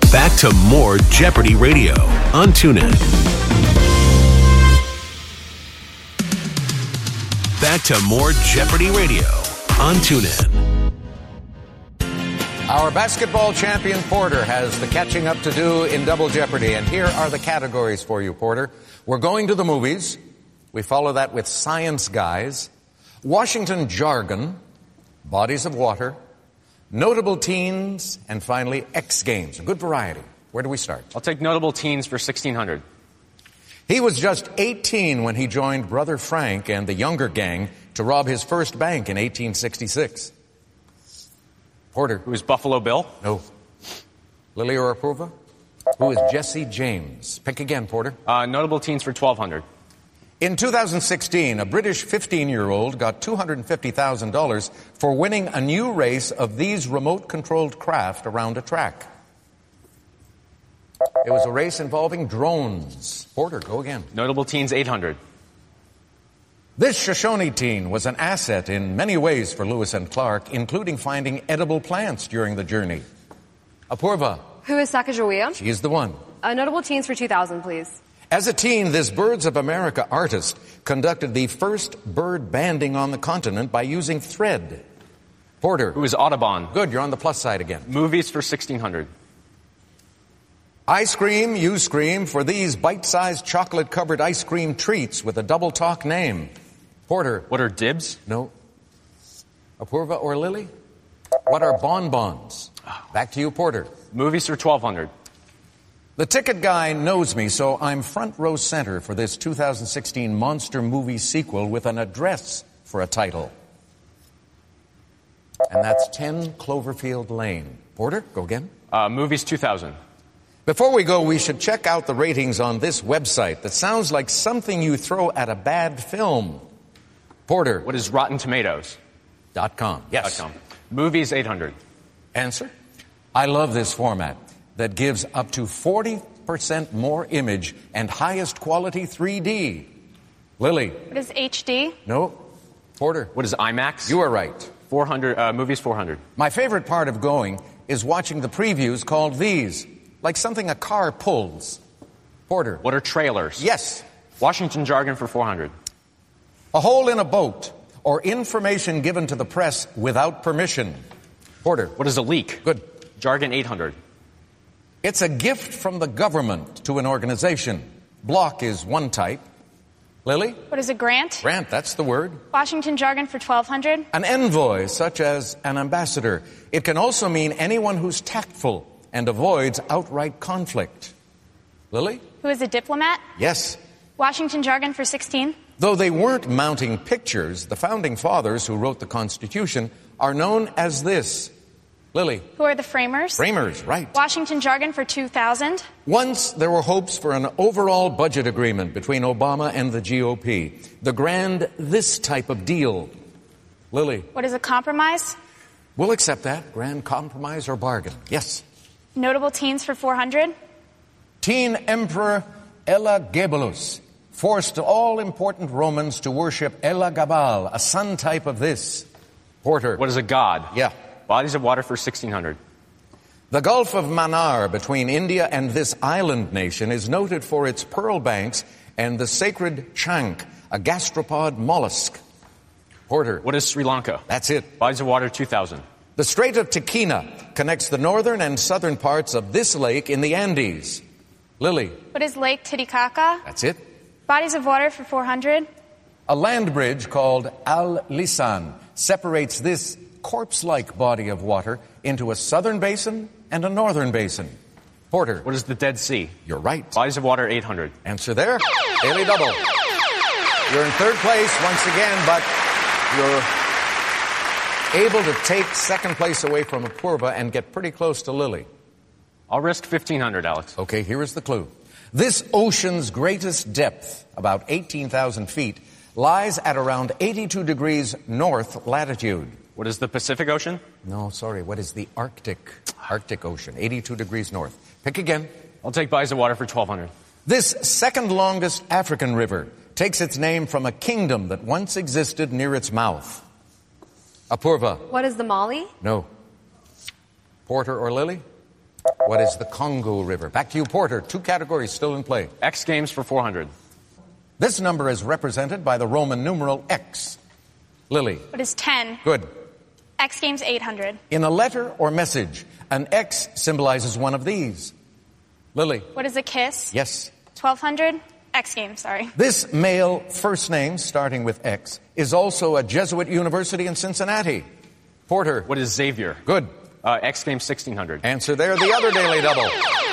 Back to more Jeopardy Radio on TuneIn. Back to more Jeopardy Radio on TuneIn. Our basketball champion, Porter, has the catching up to do in Double Jeopardy. And here are the categories for you, Porter. We're going to the movies. We follow that with Science Guys, Washington jargon, Bodies of Water, Notable Teens, and finally, X Games. A good variety. Where do we start? I'll take Notable Teens for 1600. He was just 18 when he joined Brother Frank and the Younger Gang to rob his first bank in 1866. Porter. Who is Buffalo Bill? No. Lily or Apurva? Who is Jesse James? Pick again, Porter. Notable Teens for 1200. In 2016, a British 15-year-old got $250,000 for winning a new race of these remote-controlled craft around a track. It was a race involving drones. Porter, go again. Notable Teens 800. This Shoshone teen was an asset in many ways for Lewis and Clark, including finding edible plants during the journey. Apurva. Who is Sacagawea? She's the one. Notable Teens for 2000, please. As a teen, this Birds of America artist conducted the first bird banding on the continent by using thread. Porter. Who is Audubon? Good, you're on the plus side again. Movies for 1600. I scream, you scream for these bite-sized chocolate-covered ice cream treats with a double talk name. Porter. What are dibs? No. Apurva or Lily? What are bonbons? Back to you, Porter. Movies for 1200. The ticket guy knows me, so I'm front row center for this 2016 monster movie sequel with an address for a title. And that's 10 Cloverfield Lane. Porter, go again. Movies 2000. Before we go, we should check out the ratings on this website that sounds like something you throw at a bad film. Porter. What is Rotten Tomatoes? .com. Yes. .com. Movies 800. Answer. I love this format that gives up to 40% more image and highest quality 3D. Lily. What is HD? No. Porter. What is IMAX? You are right. 400. Movies 400. My favorite part of going is watching the previews called these, like something a car pulls. Porter. What are trailers? Yes. Washington jargon for 400. A hole in a boat or information given to the press without permission. Porter. What is a leak? Good. Jargon 800. It's a gift from the government to an organization. Block is one type. Lily? What is a grant? Grant, that's the word. Washington jargon for 1200. An envoy, such as an ambassador. It can also mean anyone who's tactful and avoids outright conflict. Lily? Who is a diplomat? Yes. Washington jargon for 16. Though they weren't mounting pictures, the founding fathers who wrote the Constitution are known as this. Lily? Who are the framers? Framers, right. Washington jargon for 2000. Once there were hopes for an overall budget agreement between Obama and the GOP. The grand this type of deal. Lily? What is a compromise? We'll accept that. Grand compromise or bargain. Yes. Notable Teens for 400. Teen Emperor Elagabalus forced all important Romans to worship Elagabal, a sun type of this. Porter. What is a god? Yeah. Bodies of Water for 1600. The Gulf of Mannar between India and this island nation is noted for its pearl banks and the sacred chank, a gastropod mollusk. Porter. What is Sri Lanka? That's it. Bodies of Water 2000. The Strait of Tequina connects the northern and southern parts of this lake in the Andes. Lily. What is Lake Titicaca? That's it. Bodies of Water for 400. A land bridge called Al Lisan separates this corpse-like body of water into a southern basin and a northern basin. Porter. What is the Dead Sea? You're right. Bodies of Water 800. Answer there. Daily double. You're in third place once again, but you're able to take second place away from Apurva and get pretty close to Lily. I'll risk 1500, Alex. Okay, here is the clue. This ocean's greatest depth, about 18,000 feet, lies at around 82 degrees north latitude. What is the Pacific Ocean? No, sorry. What is the Arctic Ocean? 82 degrees north. Pick again. I'll take Bodies of Water for 1200. This second longest African river takes its name from a kingdom that once existed near its mouth. Apurva. What is the Mali? No. Porter or Lily? What is the Congo River? Back to you, Porter. 2 categories still in play. X Games for 400. This number is represented by the Roman numeral X. Lily. What is 10? Good. X Games 800. In a letter or message, an X symbolizes one of these. Lily. What is a kiss? Yes. 1200. X Games, sorry. This male first name, starting with X, is also a Jesuit university in Cincinnati. Porter. What is Xavier? Good. X Games 1600. Answer there, the other daily double.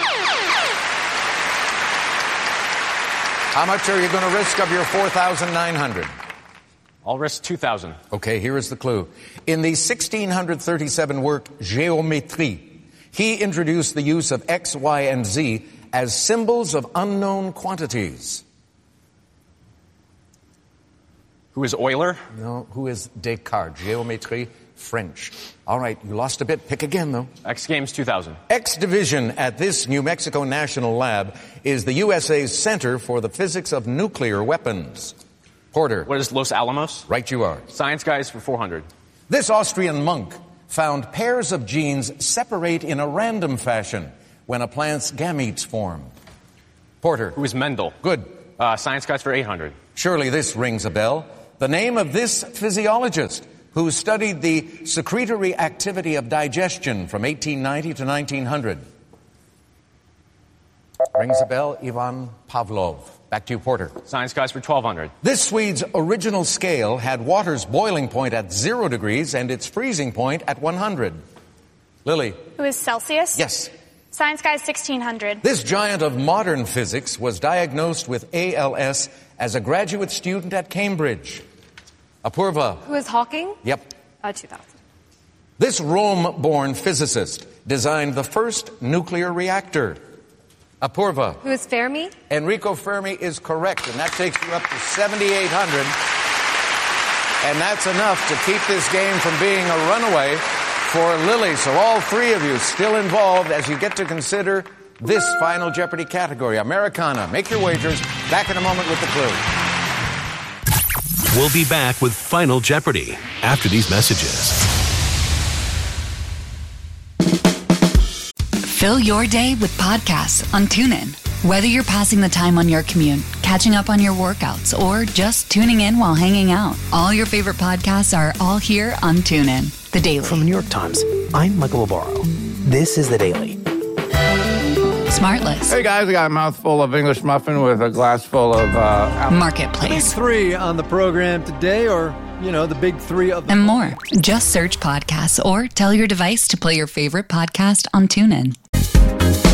How much are you going to risk of your 4,900? I'll risk 2,000. Okay, here is the clue. In the 1637 work Géométrie, he introduced the use of X, Y, and Z as symbols of unknown quantities. Who is Euler? No, who is Descartes? Géométrie, French. All right, you lost a bit. Pick again, though. X Games 2000. X Division at this New Mexico National Lab is the USA's Center for the Physics of Nuclear Weapons. Porter. What is Los Alamos? Right you are. Science Guys for 400. This Austrian monk found pairs of genes separate in a random fashion when a plant's gametes form. Porter. Who is Mendel? Good. Science Guys for 800. Surely this rings a bell. The name of this physiologist who studied the secretory activity of digestion from 1890 to 1900. Rings a bell, Ivan Pavlov. Back to you, Porter. Science Guys for 1200. This Swede's original scale had water's boiling point at 0 degrees and its freezing point at 100. Lily. Who is Celsius? Yes. Science Guys 1600. This giant of modern physics was diagnosed with ALS as a graduate student at Cambridge. Apurva. Who is Hawking? Yep. 2000. This Rome-born physicist designed the first nuclear reactor. Apurva. Who is Fermi? Enrico Fermi is correct, and that takes you up to 7,800. And that's enough to keep this game from being a runaway for Lily. So all 3 of you still involved as you get to consider this Final Jeopardy category. Americana. Make your wagers. Back in a moment with the clue. We'll be back with Final Jeopardy after these messages. Fill your day with podcasts on TuneIn. Whether you're passing the time on your commute, catching up on your workouts, or just tuning in while hanging out, all your favorite podcasts are all here on TuneIn. The Daily. From the New York Times, I'm Michael Barbaro. This is The Daily. Smartless. Hey guys, I got a mouthful of English muffin with a glass full of Marketplace. Big 3 on the program today, or, the big 3 of and more. Just search podcasts or tell your device to play your favorite podcast on TuneIn.